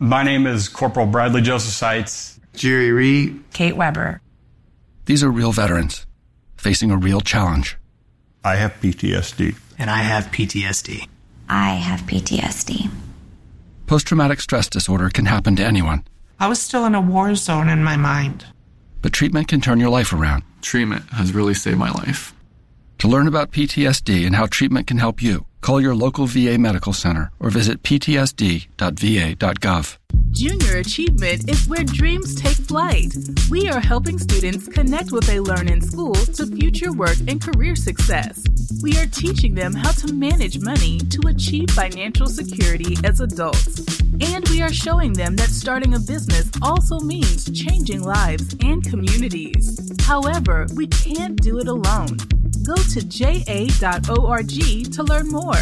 My name is Corporal Bradley Joseph Seitz. Jerry Reed. Kate Weber. These are real veterans facing a real challenge. I have PTSD. And I have PTSD. I have PTSD. Post-traumatic stress disorder can happen to anyone. I was still in a war zone in my mind. But treatment can turn your life around. Treatment has really saved my life. To learn about PTSD and how treatment can help you, call your local VA medical center or visit ptsd.va.gov. Junior Achievement is where dreams take flight. We are helping students connect what they learn in school to future work and career success. We are teaching them how to manage money to achieve financial security as adults. And we are showing them that starting a business also means changing lives and communities. However, we can't do it alone. Go to ja.org to learn more.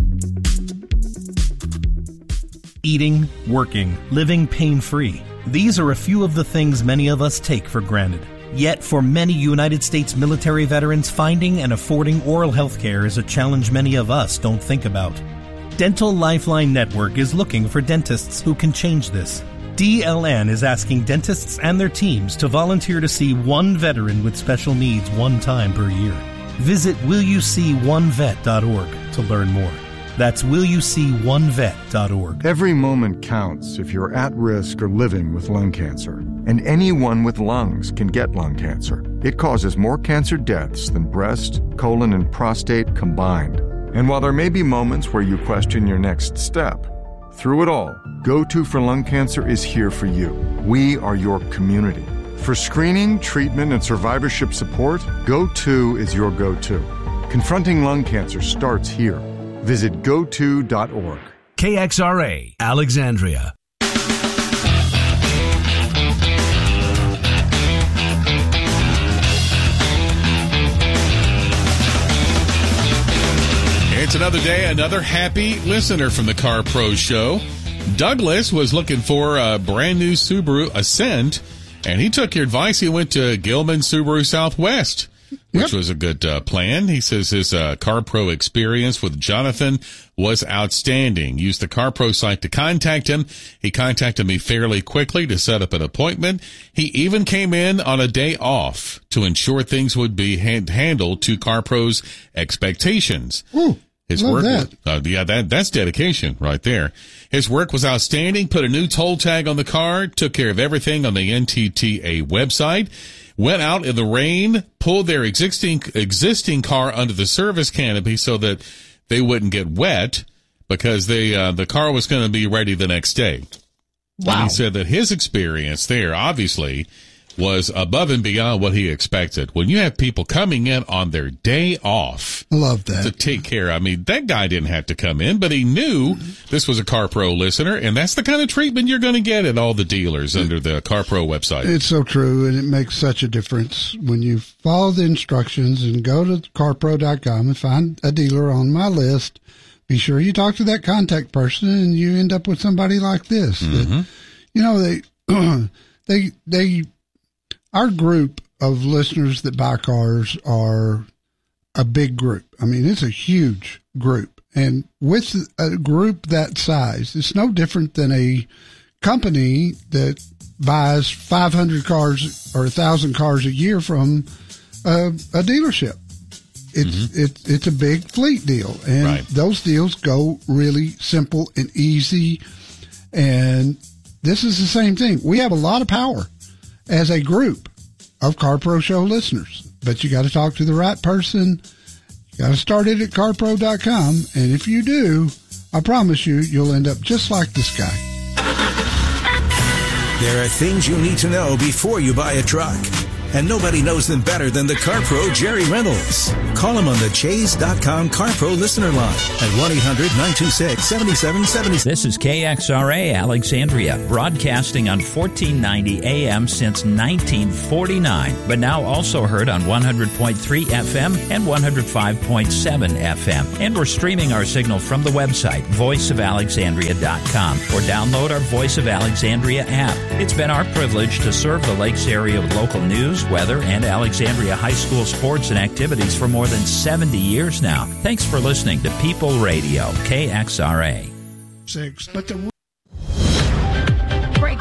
Eating, working, living pain-free. These are a few of the things many of us take for granted. Yet, for many United States military veterans, finding and affording oral health care is a challenge many of us don't think about. Dental Lifeline Network is looking for dentists who can change this. DLN is asking dentists and their teams to volunteer to see one veteran with special needs one time per year. Visit willyouseeonevet.org to learn more. That's willyouseeonevet.org. Every moment counts if you're at risk or living with lung cancer. And anyone with lungs can get lung cancer. It causes more cancer deaths than breast, colon, and prostate combined. And while there may be moments where you question your next step, through it all, Go-To for Lung Cancer is here for you. We are your community. For screening, treatment, and survivorship support, Go-To is your go-to. Confronting lung cancer starts here. Visit goto.org. KXRA, Alexandria. It's another day, another happy listener from the Car Pro Show. Douglas was looking for a brand new Subaru Ascent, and he took your advice. He went to Gilman Subaru Southwest, which was a good plan. He says his Car Pro experience with Jonathan was outstanding. Used the Car Pro site to contact him. He contacted me fairly quickly to set up an appointment. He even came in on a day off to ensure things would be handled to Car Pro's expectations. Ooh. His Love work, that. That's dedication right there. His work was outstanding. Put a new toll tag on the car. Took care of everything on the NTTA website. Went out in the rain. Pulled their existing car under the service canopy so that they wouldn't get wet because the car was going to be ready the next day. Wow. And he said that his experience there obviously was above and beyond what he expected. When you have people coming in on their day off, I love that, to take care. I mean, that guy didn't have to come in, but he knew this was a Car Pro listener, and that's the kind of treatment you're going to get at all the dealers under the Car Pro website. It's so true, and it makes such a difference when you follow the instructions and go to carpro.com and find a dealer on my list. Be sure you talk to that contact person, and you end up with somebody like this. Mm-hmm. That, they our group of listeners that buy cars are a big group. I mean, it's a huge group. And with a group that size, it's no different than a company that buys 500 cars or 1,000 cars a year from a dealership. It's a big fleet deal. And those deals go really simple and easy. And this is the same thing. We have a lot of power as a group of Car Pro Show listeners, but you got to talk to the right person. You got to start it at carpro.com, and if you do, I promise you, you'll end up just like this guy. There are things you need to know before you buy a truck, and nobody knows them better than the Car Pro Jerry Reynolds. Call him on the Chase.com Car Pro listener line at 1-800-926-7770. This is KXRA Alexandria, broadcasting on 1490 AM since 1949, but now also heard on 100.3 FM and 105.7 FM. And we're streaming our signal from the website, voiceofalexandria.com, or download our Voice of Alexandria app. It's been our privilege to serve the Lakes area with local news, weather, and Alexandria High School sports and activities for more than 70 years now. Thanks for listening to People Radio, KXRA.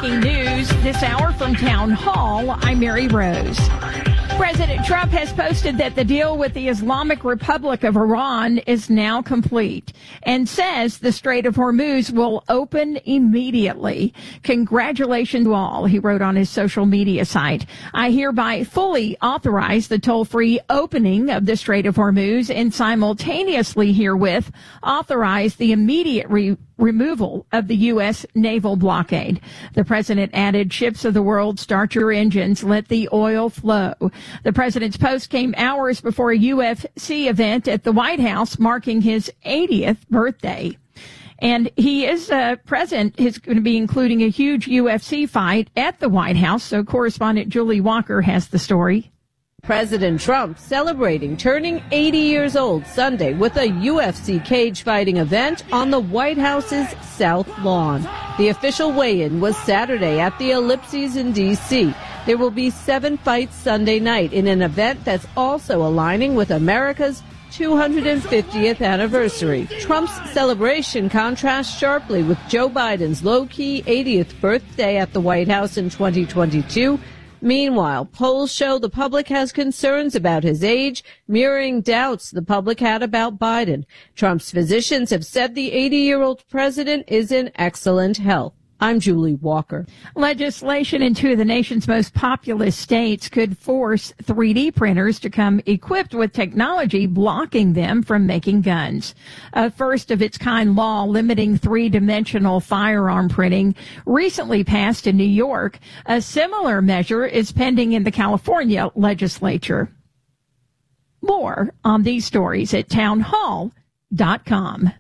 Breaking news this hour from Town Hall. I'm Mary Rose. President Trump has posted that the deal with the Islamic Republic of Iran is now complete and says the Strait of Hormuz will open immediately. Congratulations to all, he wrote on his social media site. I hereby fully authorize the toll-free opening of the Strait of Hormuz and simultaneously herewith authorize the immediate removal of the U.S. naval blockade. The president added, ships of the world, start your engines, let the oil flow. The president's post came hours before a UFC event at the White House marking his 80th birthday. And he is present. He's going to be including a huge UFC fight at the White House. So correspondent Julie Walker has the story. President Trump celebrating turning 80 years old Sunday with a UFC cage fighting event on the White House's South Lawn. The official weigh-in was Saturday at the Ellipses in D.C. There will be 7 fights Sunday night in an event that's also aligning with America's 250th anniversary. Trump's celebration contrasts sharply with Joe Biden's low-key 80th birthday at the White House in 2022. Meanwhile, polls show the public has concerns about his age, mirroring doubts the public had about Biden. Trump's physicians have said the 80-year-old president is in excellent health. I'm Julie Walker. Legislation in 2 of the nation's most populous states could force 3D printers to come equipped with technology blocking them from making guns. A first-of-its-kind law limiting 3-dimensional firearm printing recently passed in New York. A similar measure is pending in the California legislature. More on these stories at townhall.com.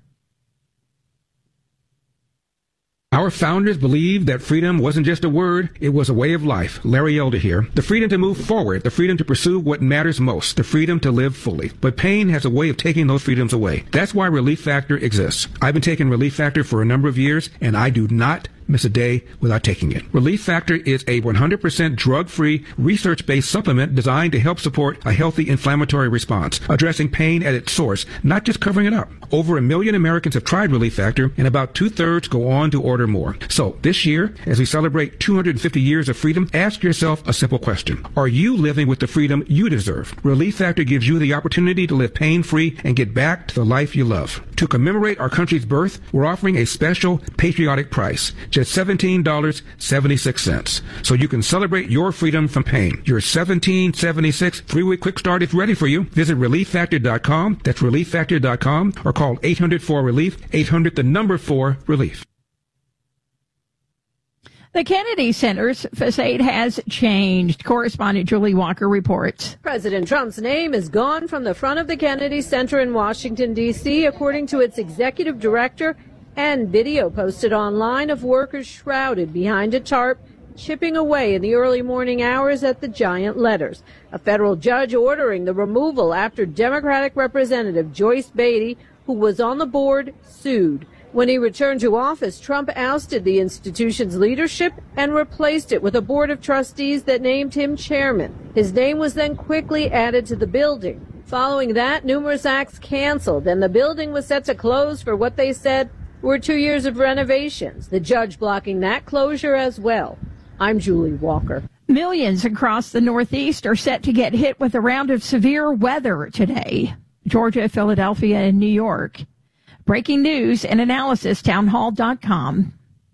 Our founders believed that freedom wasn't just a word, it was a way of life. Larry Elder here. The freedom to move forward, the freedom to pursue what matters most, the freedom to live fully. But pain has a way of taking those freedoms away. That's why Relief Factor exists. I've been taking Relief Factor for a number of years, and I do not miss a day without taking it. Relief Factor is a 100% drug-free, research-based supplement designed to help support a healthy inflammatory response, addressing pain at its source, not just covering it up. Over 1 million Americans have tried Relief Factor, and about 2/3 go on to order more. So this year, as we celebrate 250 years of freedom, ask yourself a simple question. Are you living with the freedom you deserve? Relief Factor gives you the opportunity to live pain-free and get back to the life you love. To commemorate our country's birth, we're offering a special patriotic price, just $17.76. So you can celebrate your freedom from pain. Your $17.76 3-week quick start is ready for you. Visit ReliefFactor.com. That's ReliefFactor.com, or call 800-4-RELIEF, 800-4-RELIEF. The Kennedy Center's facade has changed. Correspondent Julie Walker reports. President Trump's name is gone from the front of the Kennedy Center in Washington, D.C., according to its executive director, and video posted online of workers shrouded behind a tarp, chipping away in the early morning hours at the giant letters. A federal judge ordering the removal after Democratic Representative Joyce Beatty, who was on the board, sued. When he returned to office, Trump ousted the institution's leadership and replaced it with a board of trustees that named him chairman. His name was then quickly added to the building. Following that, numerous acts canceled, and the building was set to close for what they said were 2 years of renovations, the judge blocking that closure as well. I'm Julie Walker. Millions across the Northeast are set to get hit with a round of severe weather today. Georgia, Philadelphia, and New York. Breaking news and analysis, townhall.com.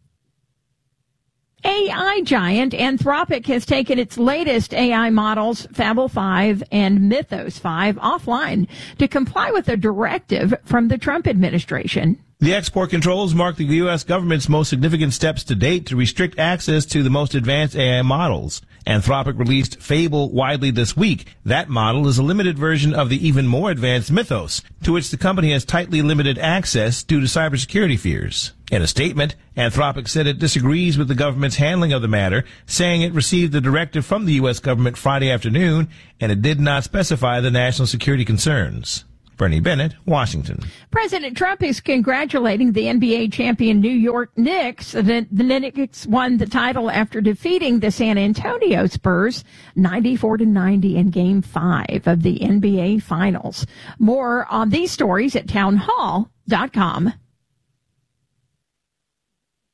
AI giant Anthropic has taken its latest AI models, Fable 5 and Mythos 5, offline to comply with a directive from the Trump administration. The export controls mark the U.S. government's most significant steps to date to restrict access to the most advanced AI models. Anthropic released Fable widely this week. That model is a limited version of the even more advanced Mythos, to which the company has tightly limited access due to cybersecurity fears. In a statement, Anthropic said it disagrees with the government's handling of the matter, saying it received the directive from the U.S. government Friday afternoon, and it did not specify the national security concerns. Bernie Bennett, Washington. President Trump is congratulating the NBA champion New York Knicks. The Knicks won the title after defeating the San Antonio Spurs 94-90 in Game 5 of the NBA Finals. More on these stories at townhall.com.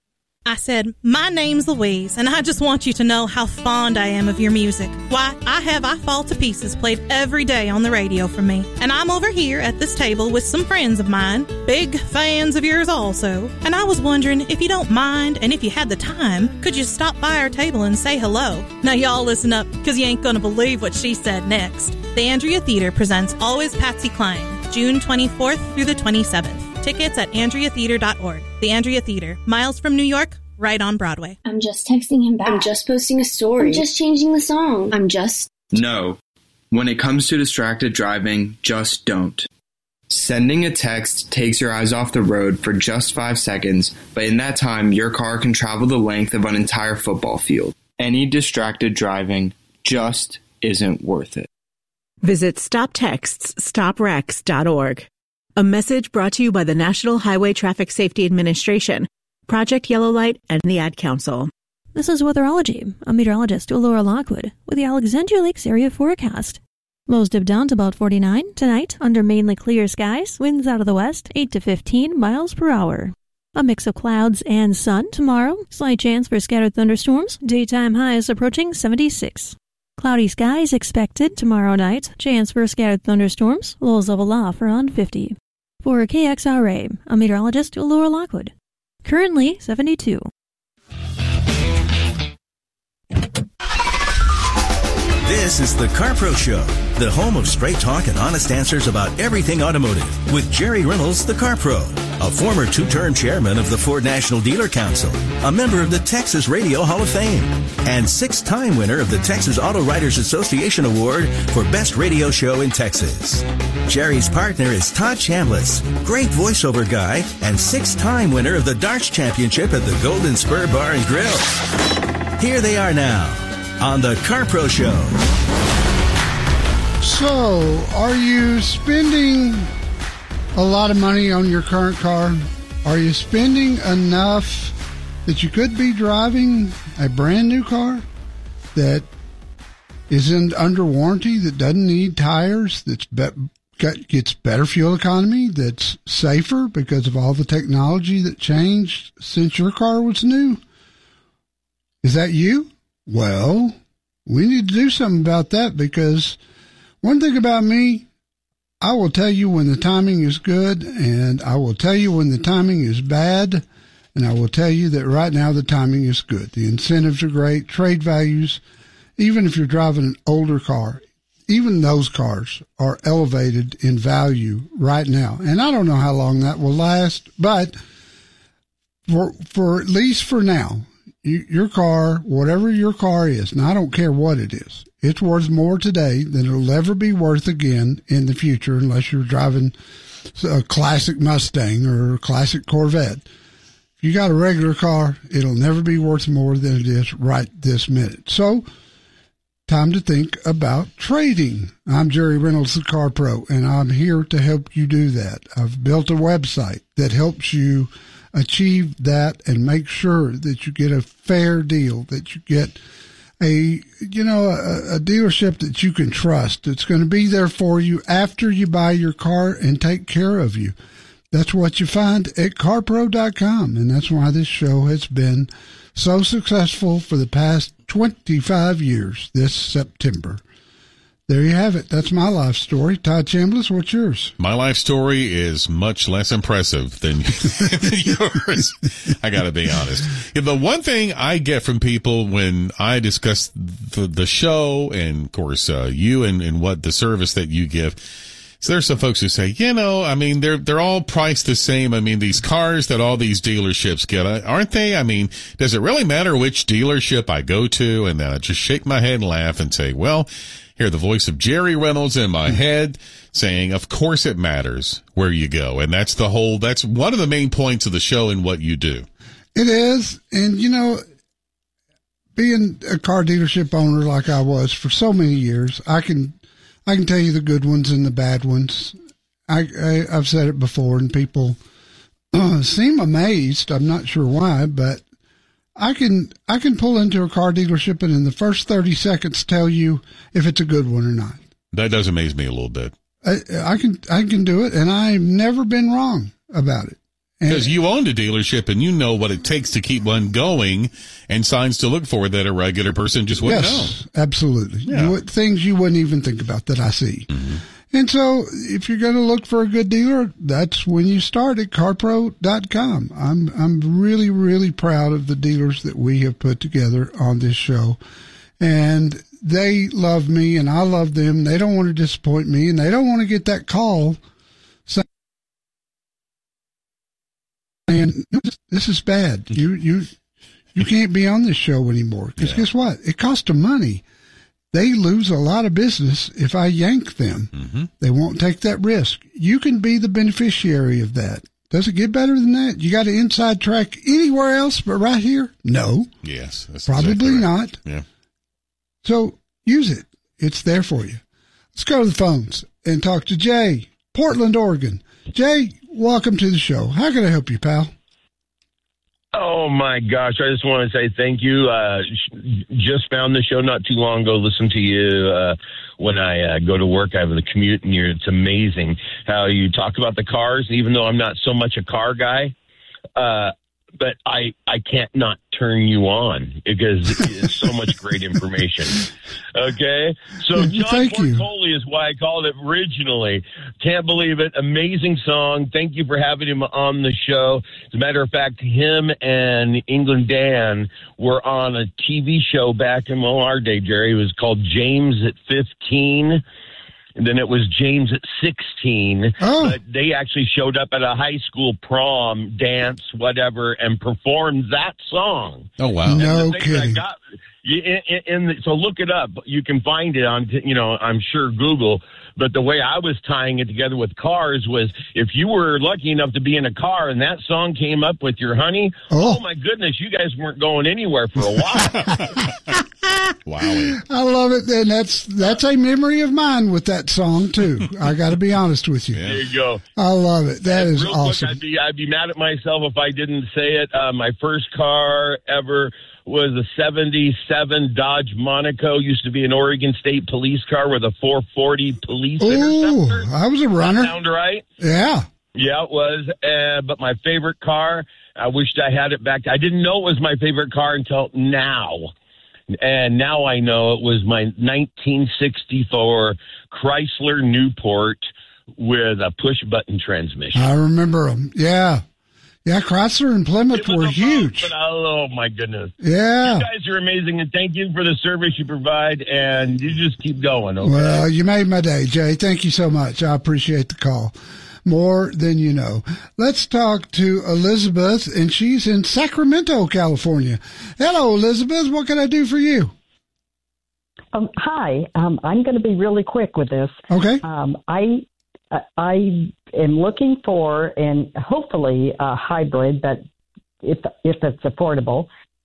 I said, "My name's Louise, and I just want you to know how fond I am of your music. Why, I have I Fall to Pieces played every day on the radio for me. And I'm over here at this table with some friends of mine, big fans of yours also. And I was wondering, if you don't mind, and if you had the time, could you stop by our table and say hello?" Now y'all listen up, because you ain't gonna believe what she said next. The Andrea Theater presents Always Patsy Cline, June 24th through the 27th. Tickets at AndreaTheater.org. The Andrea Theater, miles from New York, right on Broadway. I'm just texting him back. I'm just posting a story. I'm just changing the song. No. When it comes to distracted driving, just don't. Sending a text takes your eyes off the road for just 5 seconds, but in that time, your car can travel the length of an entire football field. Any distracted driving just isn't worth it. Visit StopTextsStopWrecks.org. A message brought to you by the National Highway Traffic Safety Administration, Project Yellow Light, and the Ad Council. This is Weatherology. I'm meteorologist Laura Lockwood with the Alexandria Lakes area forecast. Lows dip down to about 49 tonight under mainly clear skies, winds out of the west 8 to 15 miles per hour. A mix of clouds and sun tomorrow, slight chance for scattered thunderstorms, daytime highs approaching 76. Cloudy skies expected tomorrow night, chance for scattered thunderstorms, lows level off around 50. For KXRA, I'm meteorologist Laura Lockwood. Currently 72. This is the CarPro Show, the home of straight talk and honest answers about everything automotive, with Jerry Reynolds, the CarPro, a former two-term chairman of the Ford National Dealer Council, a member of the Texas Radio Hall of Fame, and 6-time winner of the Texas Auto Writers Association Award for Best Radio Show in Texas. Jerry's partner is Todd Chambliss, great voiceover guy, and 6-time winner of the Darts Championship at the Golden Spur Bar and Grill. Here they are now on the CarPro Show. So, are you spending a lot of money on your current car? Are you spending enough that you could be driving a brand new car that isn't under warranty, that doesn't need tires, that's gets better fuel economy, that's safer because of all the technology that changed since your car was new? Is that you? Well, we need to do something about that, because one thing about me, I will tell you when the timing is good, and I will tell you when the timing is bad, and I will tell you that right now the timing is good. The incentives are great, trade values, even if you're driving an older car, even those cars are elevated in value right now. And I don't know how long that will last, but for at least for now, your car, whatever your car is, and I don't care what it is, it's worth more today than it'll ever be worth again in the future, unless you're driving a classic Mustang or a classic Corvette. If you got a regular car, it'll never be worth more than it is right this minute. So, time to think about trading. I'm Jerry Reynolds, the Car Pro, and I'm here to help you do that. I've built a website that helps you achieve that and make sure that you get a fair deal, that you get a dealership that you can trust. It's going to be there for you after you buy your car and take care of you. That's what you find at carpro.com, and that's why this show has been so successful for the past 25 years this September. There you have it. That's my life story. Todd Chambliss, what's yours? My life story is much less impressive than yours. I got to be honest. The one thing I get from people when I discuss the show and, of course, you and what the service that you give, so there's some folks who say, they're all priced the same. I mean, these cars that all these dealerships get, aren't they? I mean, does it really matter which dealership I go to? And then I just shake my head and laugh and say, well, hear the voice of Jerry Reynolds in my head saying, of course it matters where you go. And that's one of the main points of the show and what you do. It is. And, being a car dealership owner like I was for so many years, I can tell you the good ones and the bad ones. I've said it before, and people seem amazed. I'm not sure why, but I can pull into a car dealership and in the first 30 seconds tell you if it's a good one or not. That does amaze me a little bit. I can do it, and I've never been wrong about it. Because you owned a dealership and you know what it takes to keep one going and signs to look for that a regular person just wouldn't know. Absolutely. Yeah. Things you wouldn't even think about that I see. Mm-hmm. And so if you're going to look for a good dealer, that's when you start at carpro.com. I'm really, really proud of the dealers that we have put together on this show. And they love me and I love them. They don't want to disappoint me and they don't want to get that call saying, this is bad. You can't be on this show anymore. Because guess what? It costs them money. They lose a lot of business if I yank them. Mm-hmm. They won't take that risk. You can be the beneficiary of that. Does it get better than that? You got an inside track anywhere else but right here? No. Yes. That's probably exactly right. not. Yeah. So use it. It's there for you. Let's go to the phones and talk to Jay, Portland, Oregon. Jay, welcome to the show. How can I help you, pal? Oh, my gosh. I just want to say thank you. Just found the show not too long ago. Listen to you when I go to work. I have the commute, and it's amazing how you talk about the cars, even though I'm not so much a car guy. But I can't not turn you on because it's so much great information. Okay? So John Portoli is why I called it originally. Can't believe it. Amazing song. Thank you for having him on the show. As a matter of fact, him and England Dan were on a TV show back in our day, Jerry. It was called James at 15. And then it was James at 16. Oh. But they actually showed up at a high school prom, dance, whatever, and performed that song. Oh, wow. No kidding. So look it up. You can find it on, I'm sure Google. But the way I was tying it together with cars was if you were lucky enough to be in a car and that song came up with your honey, oh my goodness, you guys weren't going anywhere for a while. Wow. I love it. And that's a memory of mine with that song, too. I got to be honest with you. There you go. I love it. That is real awesome. Quick, I'd be mad at myself if I didn't say it. My first car ever was a 77 Dodge Monaco. Used to be an Oregon State police car with a 440 police interceptor. I was a runner. That sound right? Yeah. Yeah, it was. But my favorite car, I wished I had it back. I didn't know it was my favorite car until now. And now I know it was my 1964 Chrysler Newport with a push-button transmission. I remember them. Yeah. Yeah, Chrysler and Plymouth were huge. But oh, my goodness. Yeah. You guys are amazing, and thank you for the service you provide, and you just keep going, okay? Well, you made my day, Jay. Thank you so much. I appreciate the call. More than you know. Let's talk to Elizabeth, and she's in Sacramento, California. Hello, Elizabeth. What can I do for you? Hi. I'm going to be really quick with this. Okay. I am looking for, and hopefully a hybrid, but if it's affordable,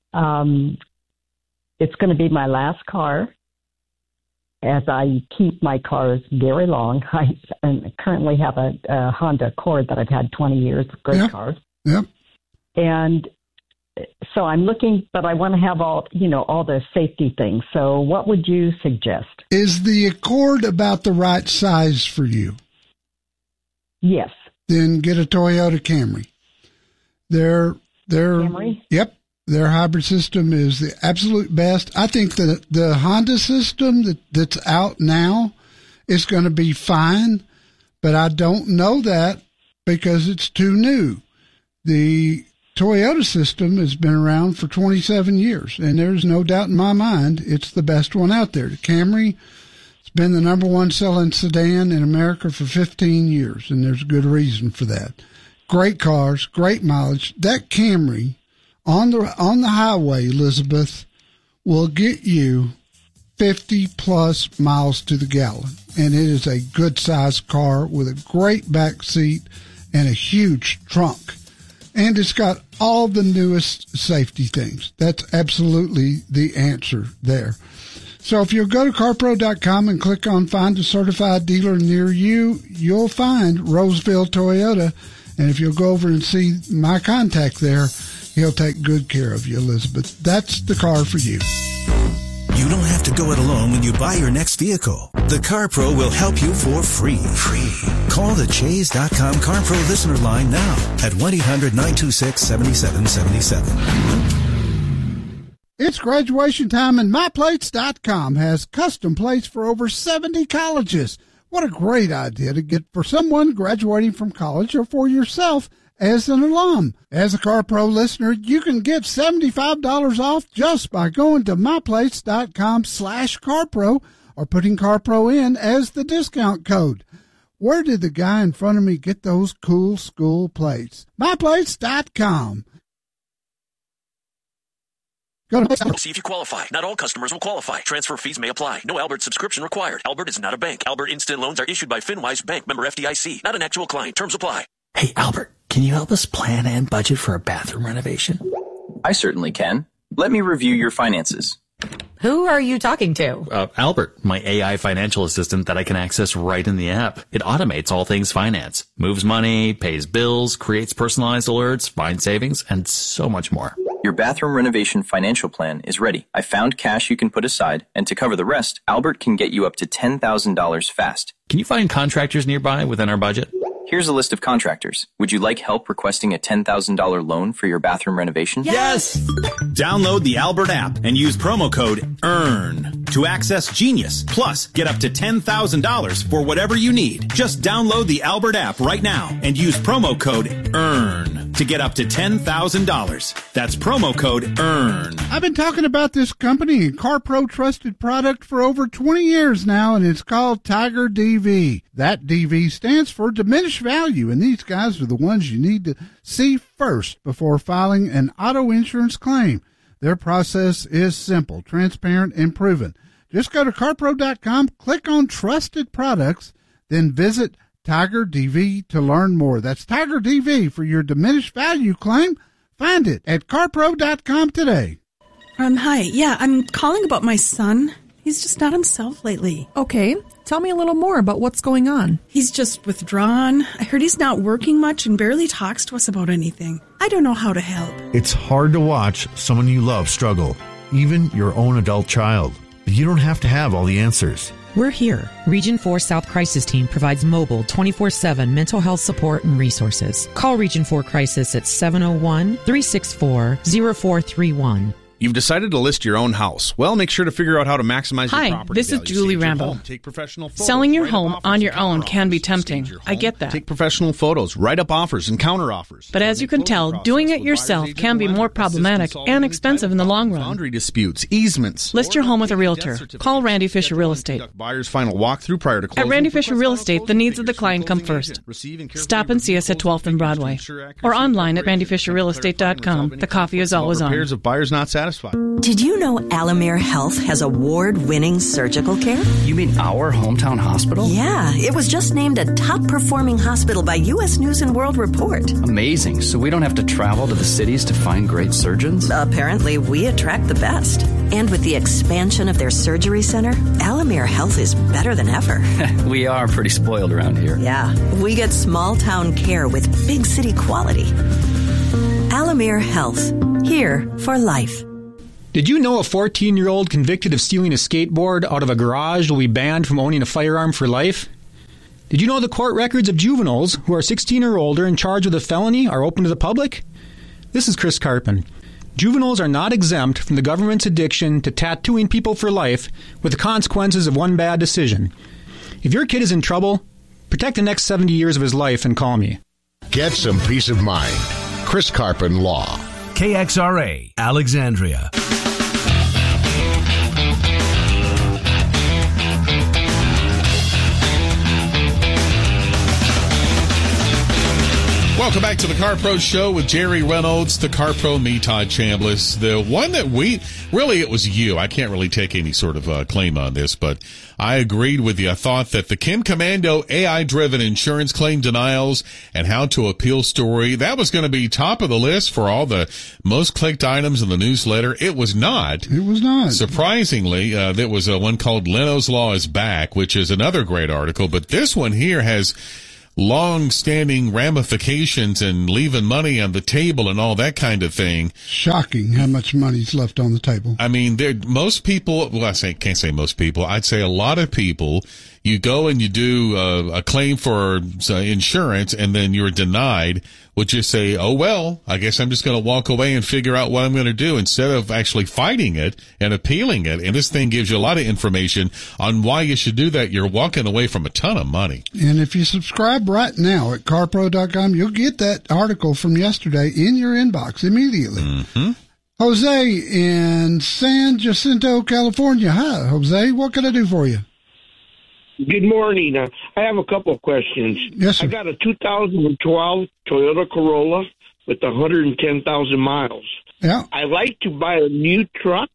it's going to be my last car. As I keep my cars very long, I currently have a Honda Accord that I've had 20 years. Great car. Yep. And so I'm looking, but I want to have all the safety things. So what would you suggest? Is the Accord about the right size for you? Yes. Then get a Toyota Camry. They're Camry? Yep. Their hybrid system is the absolute best. I think that the Honda system that's out now is going to be fine, but I don't know that because it's too new. The Toyota system has been around for 27 years, and there's no doubt in my mind it's the best one out there. The Camry has been the number one selling sedan in America for 15 years, and there's a good reason for that. Great cars, great mileage. That Camry on the highway, Elizabeth, will get you 50 plus miles to the gallon. And it is a good sized car with a great back seat and a huge trunk. And it's got all the newest safety things. That's absolutely the answer there. So if you'll go to carpro.com and click on Find a Certified Dealer Near You, you'll find Roseville Toyota. And if you'll go over and see my contact there, he'll take good care of you, Elizabeth. That's the car for you. You don't have to go it alone when you buy your next vehicle. The CarPro will help you for free. Call the Chase.com CarPro listener line now at 1-800-926-7777. It's graduation time, and MyPlates.com has custom plates for over 70 colleges. What a great idea to get for someone graduating from college or for yourself as an alum. As a CarPro listener, you can get $75 off just by going to MyPlates.com/CarPro or putting CarPro in as the discount code. Where did the guy in front of me get those cool school plates? MyPlates.com. See if you qualify. Not all customers will qualify. Transfer fees may apply. No Albert subscription required. Albert is not a bank. Albert Instant Loans are issued by FinWise Bank, member FDIC. Not an actual client. Terms apply. Hey, Albert, can you help us plan and budget for a bathroom renovation? I certainly can. Let me review your finances. Who are you talking to? Albert, my AI financial assistant that I can access right in the app. It automates all things finance, moves money, pays bills, creates personalized alerts, finds savings, and so much more. Your bathroom renovation financial plan is ready. I found cash you can put aside, and to cover the rest, Albert can get you up to $10,000 fast. Can you find contractors nearby within our budget? Here's a list of contractors. Would you like help requesting a $10,000 loan for your bathroom renovation? Yes! Download the Albert app and use promo code EARN to access Genius. Plus, get up to $10,000 for whatever you need. Just download the Albert app right now and use promo code EARN to get up to $10,000. That's promo code EARN. I've been talking about this company, CarPro trusted product, for over 20 years now, and it's called Tiger DV. That DV stands for diminished value, and these guys are the ones you need to see first before filing an auto insurance claim. Their process is simple, transparent, and proven. Just go to CarPro.com, click on Trusted Products, then visit Tiger DV to learn more. That's Tiger DV for your diminished value claim. Find it at CarPro.com today. Hi. Yeah, I'm calling about my son. He's just not himself lately. Okay. Tell me a little more about what's going on. He's just withdrawn. I heard he's not working much and barely talks to us about anything. I don't know how to help. It's hard to watch someone you love struggle, even your own adult child. But you don't have to have all the answers. We're here. Region 4 South Crisis Team provides mobile 24/7 mental health support and resources. Call Region 4 Crisis at 701-364-0431. You've decided to list your own house. Well, make sure to figure out how to maximize your property. Hi, this is Julie Rambo. Take professional photos. Selling your home on your own can be tempting. I get that. Take professional photos, write up offers, and counter offers. But as you can tell, doing it yourself can be more problematic and expensive in the long run. Boundary disputes, easements. List your home with a realtor. Call Randy Fisher Real Estate. Buyer's final walkthrough prior to closing. At Randy Fisher Real Estate, the needs of the client come first. Stop and see us at 12th and Broadway. Or online at randyfisherrealestate.com. The coffee is always on. Repairs of buyers not satisfied. Did you know Alamere Health has award-winning surgical care? You mean our hometown hospital? Yeah, it was just named a top-performing hospital by U.S. News & World Report. Amazing. So we don't have to travel to the cities to find great surgeons? Apparently, we attract the best. And with the expansion of their surgery center, Alamere Health is better than ever. We are pretty spoiled around here. Yeah, we get small-town care with big city quality. Alamere Health, here for life. Did you know a 14-year-old convicted of stealing a skateboard out of a garage will be banned from owning a firearm for life? Did you know the court records of juveniles who are 16 or older and charged with a felony are open to the public? This is Chris Carpin. Juveniles are not exempt from the government's addiction to tattooing people for life with the consequences of one bad decision. If your kid is in trouble, protect the next 70 years of his life and call me. Get some peace of mind. Chris Carpin Law. KXRA, Alexandria. Welcome back to the CarPro Show with Jerry Reynolds, the CarPro, me, Todd Chambliss. The one that it was you. I can't really take any sort of claim on this, but I agreed with you. I thought that the Kim Komando AI-driven insurance claim denials and how to appeal story, that was going to be top of the list for all the most clicked items in the newsletter. It was not. It was not. Surprisingly, there was one called Leno's Law is Back, which is another great article, but this one here has long-standing ramifications and leaving money on the table and all that kind of thing. Shocking how much money's left on the table. I mean, most people, well, can't say most people, I'd say a lot of people, you go and you do a claim for insurance and then you're denied, would just say, oh, well, I guess I'm just going to walk away and figure out what I'm going to do instead of actually fighting it and appealing it. And this thing gives you a lot of information on why you should do that. You're walking away from a ton of money. And if you subscribe right now at carpro.com, you'll get that article from yesterday in your inbox immediately. Mm-hmm. Jose in San Jacinto, California. Hi, Jose. What can I do for you? Good morning. I have a couple of questions. Yes, sir. I got a 2012 Toyota Corolla with 110,000 miles. Yeah. I like to buy a new truck.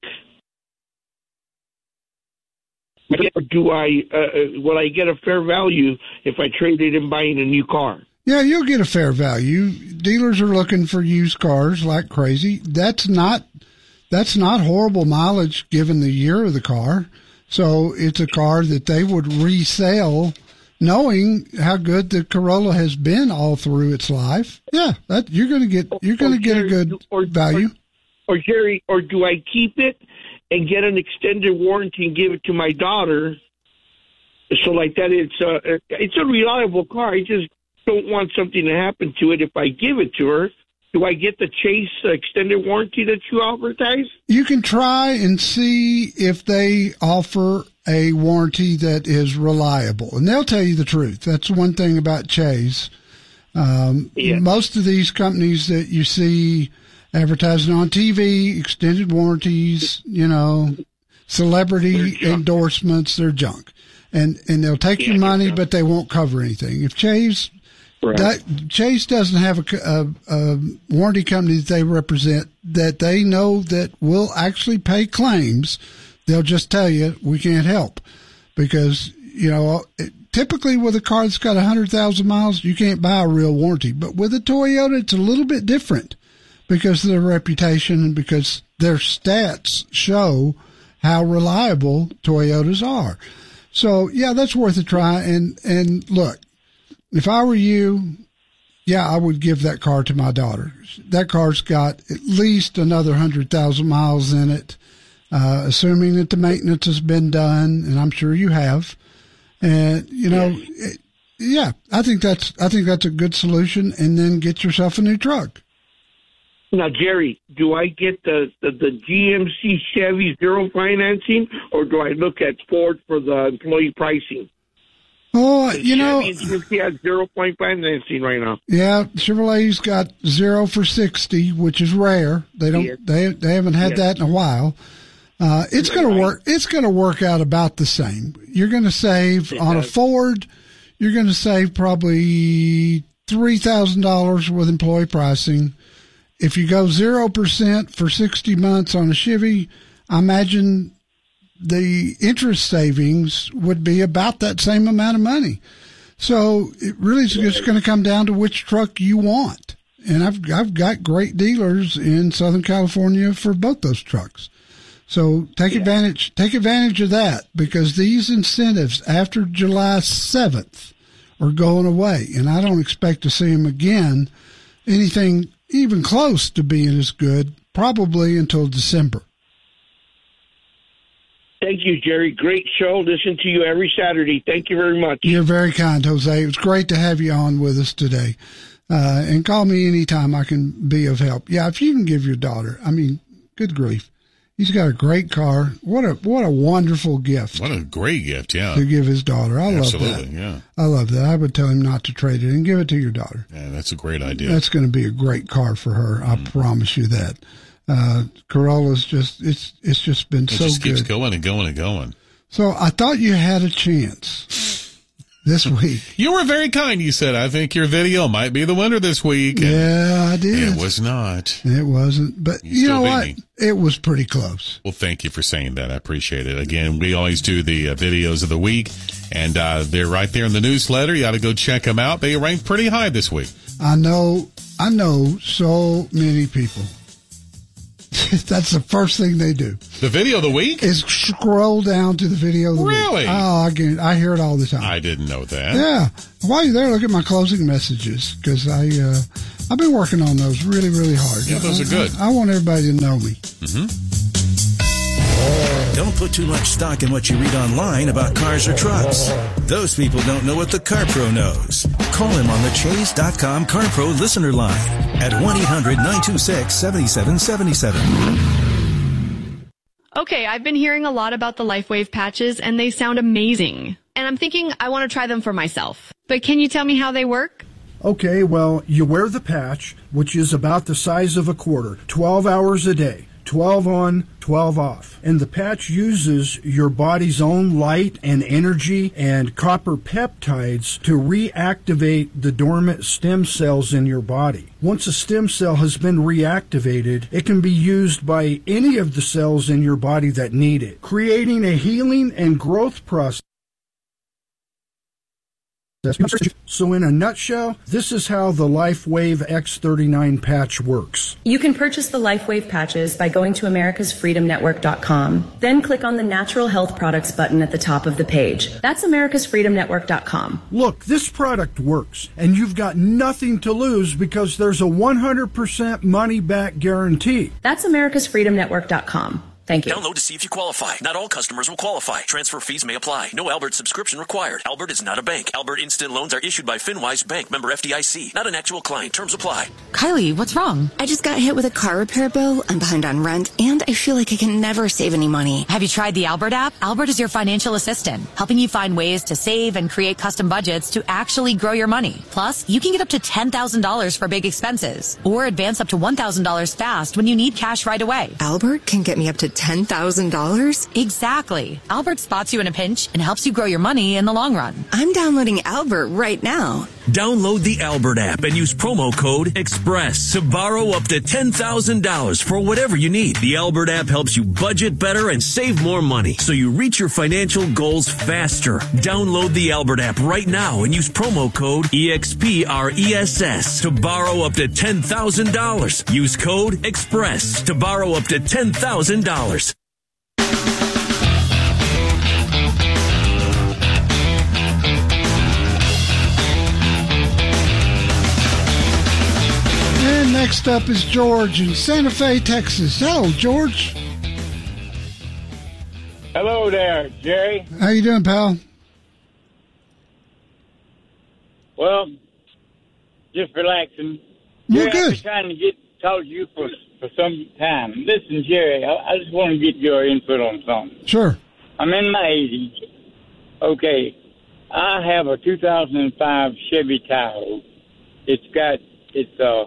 Do will I get a fair value if I trade it in buying a new car? Yeah, you'll get a fair value. Dealers are looking for used cars like crazy. That's not horrible mileage given the year of the car. So it's a car that they would resell, knowing how good the Corolla has been all through its life. Yeah, you're going to get a good value. Or Jerry, or do I keep it and get an extended warranty and give it to my daughter? So like that, it's a reliable car. I just don't want something to happen to it if I give it to her. Do I get the Chase extended warranty that you advertise? You can try and see if they offer a warranty that is reliable, and they'll tell you the truth. That's one thing about Chase. Most of these companies that you see advertising on TV, extended warranties, celebrity endorsements, they're junk. And they'll take your money, but they won't cover anything. If Chase... Right. Chase doesn't have a warranty company that they represent that they know that will actually pay claims. They'll just tell you, we can't help. Because, typically with a car that's got 100,000 miles, you can't buy a real warranty. But with a Toyota, it's a little bit different because of their reputation and because their stats show how reliable Toyotas are. So, yeah, that's worth a try. And look, if I were you, I would give that car to my daughter. That car's got at least another 100,000 miles in it, assuming that the maintenance has been done, and I'm sure you have. And I think that's a good solution. And then get yourself a new truck. Now, Jerry, do I get the GMC Chevy zero financing, or do I look at Ford for the employee pricing? Oh, Chevy has 0 point financing right now. Yeah, Chevrolet's got 0 for 60, which is rare. They don't. Yes. They haven't had that in a while. It's going to work. It's going to work out about the same. You're going to save on a Ford. You're going to save probably $3,000 with employee pricing. If you go 0% for 60 months on a Chevy, I imagine the interest savings would be about that same amount of money. So it really is just going to come down to which truck you want. And I've got great dealers in Southern California for both those trucks. So take advantage of that, because these incentives after July 7th are going away. And I don't expect to see them again, anything even close to being as good, probably until December. Thank you, Jerry. Great show. Listen to you every Saturday. Thank you very much. You're very kind, Jose. It was great to have you on with us today. And call me anytime I can be of help. Yeah, if you can give your daughter, good grief. He's got a great car. What a wonderful gift. What a great gift, yeah. To give his daughter. I love that. Absolutely, yeah. I love that. I would tell him not to trade it and give it to your daughter. Yeah, that's a great idea. That's going to be a great car for her. I promise you that. Corolla's it's just been so good. It just keeps going and going and going. So I thought you had a chance this week. You were very kind. You said, I think your video might be the winner this week. Yeah, I did. It was not. It wasn't. But you know what? It was pretty close. Well, thank you for saying that. I appreciate it. Again, we always do the videos of the week, and they're right there in the newsletter. You ought to go check them out. They ranked pretty high this week. I know so many people That's the first thing they do. The video of the week? Is scroll down to the video of the week. Really? Oh, I hear it all the time. I didn't know that. Yeah. While you're there, look at my closing messages, because I've been working on those really, really hard. Yeah, those are good. I want everybody to know me. Mm-hmm. Don't put too much stock in what you read online about cars or trucks. Those people don't know what the CarPro knows. Call him on the Chase.com CarPro listener line at 1-800-926-7777. Okay, I've been hearing a lot about the LifeWave patches, and they sound amazing. And I'm thinking I want to try them for myself. But can you tell me how they work? Okay, well, you wear the patch, which is about the size of a quarter, 12 hours a day. 12 on, 12 off. And the patch uses your body's own light and energy and copper peptides to reactivate the dormant stem cells in your body. Once a stem cell has been reactivated, it can be used by any of the cells in your body that need it, creating a healing and growth process. So in a nutshell, this is how the LifeWave X39 patch works. You can purchase the LifeWave patches by going to americasfreedomnetwork.com. Then click on the Natural Health Products button at the top of the page. That's americasfreedomnetwork.com. Look, this product works, and you've got nothing to lose because there's a 100% money-back guarantee. That's americasfreedomnetwork.com. Thank you. Download to see if you qualify. Not all customers will qualify. Transfer fees may apply. No Albert subscription required. Albert is not a bank. Albert Instant Loans are issued by FinWise Bank, member FDIC. Not an actual client. Terms apply. Kylie, what's wrong? I just got hit with a car repair bill. I'm behind on rent, and I feel like I can never save any money. Have you tried the Albert app? Albert is your financial assistant, helping you find ways to save and create custom budgets to actually grow your money. Plus, you can get up to $10,000 for big expenses, or advance up to $1,000 fast when you need cash right away. Albert can get me up to $10,000? Exactly. Albert spots you in a pinch and helps you grow your money in the long run. I'm downloading Albert right now. Download the Albert app and use promo code EXPRESS to borrow up to $10,000 for whatever you need. The Albert app helps you budget better and save more money so you reach your financial goals faster. Download the Albert app right now and use promo code EXPRESS to borrow up to $10,000. Use code EXPRESS to borrow up to $10,000. And next up is George in Santa Fe, Texas. Hello, George. Hello there, Jerry. How you doing, pal? Well, just relaxing. We're Jerry, good. I've been trying to talk to you for some time. Listen, Jerry, I just want to get your input on something. Sure. I'm in my 80s. Okay, I have a 2005 Chevy Tahoe. It's a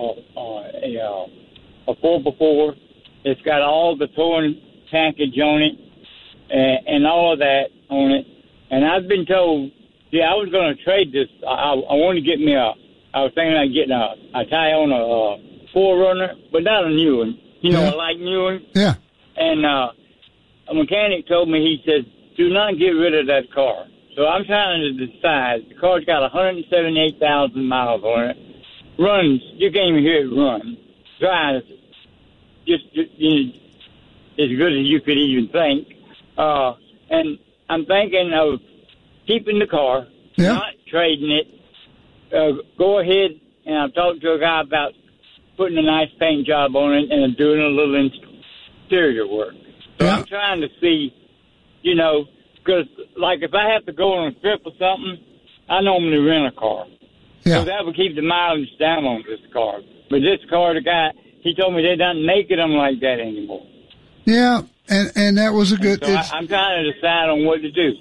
4x4. It's got all the towing package on it and all of that on it. And I've been told, I was going to trade this. I want to get me I was thinking about getting a tie on a 4Runner, but not a new one. A light new one. Yeah. And a mechanic told me, he said, do not get rid of that car. So I'm trying to decide. The car's got 178,000 miles on it. Runs, you can't even hear it run. Drives just as good as you could even think. And I'm thinking of keeping the car, not trading it. Go ahead, and I've talked to a guy about putting a nice paint job on it and doing a little interior work. So I'm trying to see, because like if I have to go on a trip or something, I normally rent a car. Yeah. So that would keep the mileage down on this car. But this car, the guy, he told me they're not making them like that anymore. Yeah, and that was a good... So I'm trying to decide on what to do.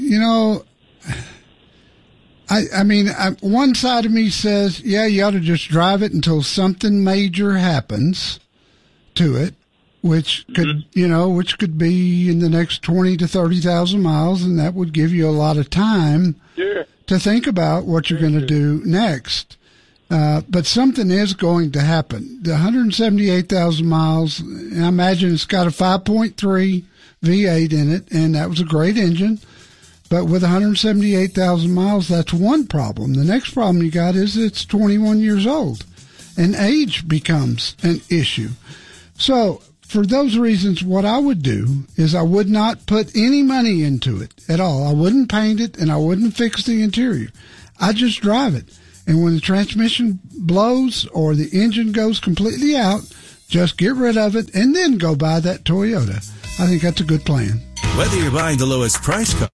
I mean, one side of me says, you ought to just drive it until something major happens to it, which could, which could be in the next 20 to 30,000 miles, and that would give you a lot of time to think about what you're going to do next. But something is going to happen. The 178,000 miles, I imagine it's got a 5.3 V8 in it, and that was a great engine. But with 178,000 miles, that's one problem. The next problem you got is it's 21 years old, and age becomes an issue. So for those reasons, what I would do is I would not put any money into it at all. I wouldn't paint it and I wouldn't fix the interior. I just drive it. And when the transmission blows or the engine goes completely out, just get rid of it and then go buy that Toyota. I think that's a good plan. Whether you're buying the lowest price car.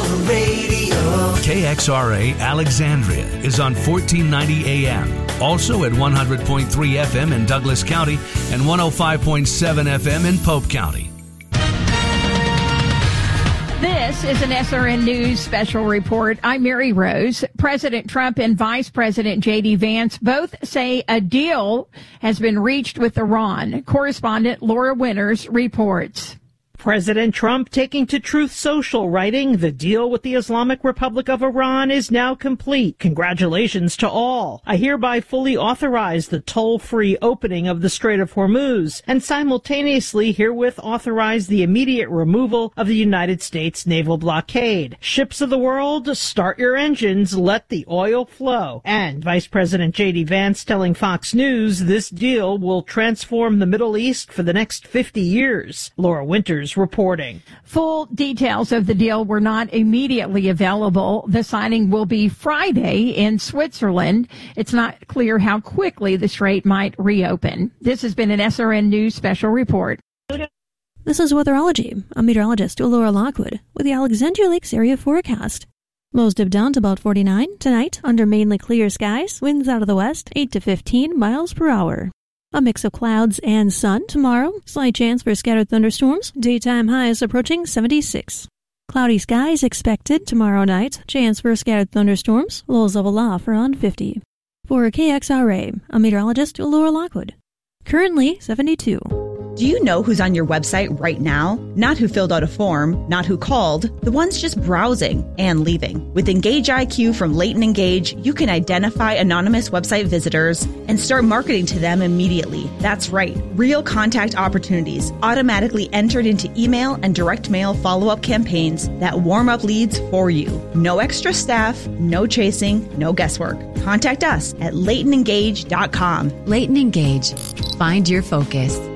KXRA Alexandria is on 1490 AM. Also at 100.3 FM in Douglas County and 105.7 FM in Pope County. This is an SRN News special report. I'm Mary Rose. President Trump and Vice President J.D. Vance both say a deal has been reached with Iran. Correspondent Laura Winters reports. President Trump taking to Truth Social, writing, "The deal with the Islamic Republic of Iran is now complete. Congratulations to all. I hereby fully authorize the toll-free opening of the Strait of Hormuz and simultaneously herewith authorize the immediate removal of the United States naval blockade. Ships of the world, start your engines, let the oil flow." And Vice President J.D. Vance telling Fox News this deal will transform the Middle East for the next 50 years. Laura Winters reporting. Full details of the deal were not immediately available. The signing will be Friday in Switzerland. It's not clear how quickly the strait might reopen. This has been an SRN News special report. This is Weatherology. I'm meteorologist Laura Lockwood with the Alexandria Lakes area forecast. Lows dip down to about 49 tonight under mainly clear skies. Winds out of the west 8 to 15 miles per hour. A mix of clouds and sun tomorrow. Slight chance for scattered thunderstorms. Daytime highs approaching 76. Cloudy skies expected tomorrow night. Chance for scattered thunderstorms. Lows level off around 50. For KXRA, I'm meteorologist Laura Lockwood. Currently 72. Do you know who's on your website right now? Not who filled out a form, not who called, the ones just browsing and leaving. With Engage IQ from Leighton Engage, you can identify anonymous website visitors and start marketing to them immediately. That's right, real contact opportunities automatically entered into email and direct mail follow-up campaigns that warm up leads for you. No extra staff, no chasing, no guesswork. Contact us at LeightonEngage.com. Leighton Engage. Find your focus.